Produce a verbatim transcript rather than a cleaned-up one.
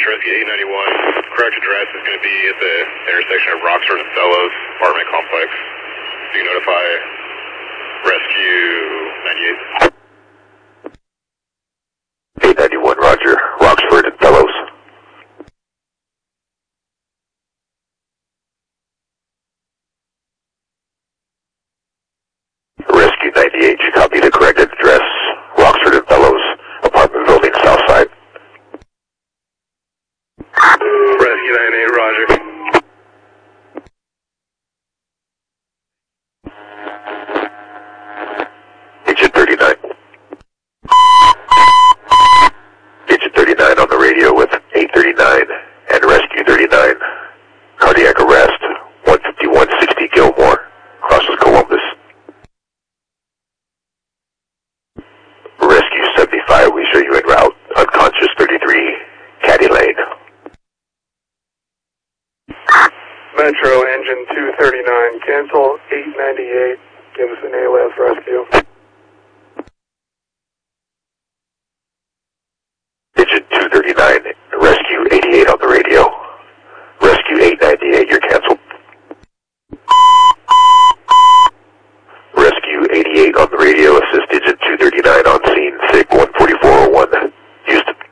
Rescue eight ninety-one. Correct address is going to be at the intersection of Roxford and Fellows apartment complex. So you notify Rescue ninety-eight. eight ninety-one, roger. Roxford and Fellows. Rescue ninety-eight, you copy the corrected address. Roxford and Fellows, apartment building, south side. Rescue ninety-eight, roger. Agent thirty-nine. Agent thirty-nine on the radio with eight thirty-nine and Rescue thirty-nine. Cardiac arrest, one fifty-one sixty Gilmore, crosses Columbus. Rescue seventy-five, we show you en route. Unconscious thirty-three, Caddy Lane. Metro engine two thirty-nine, cancel eight ninety-eight, give us an A L S rescue. Agent two thirty-nine,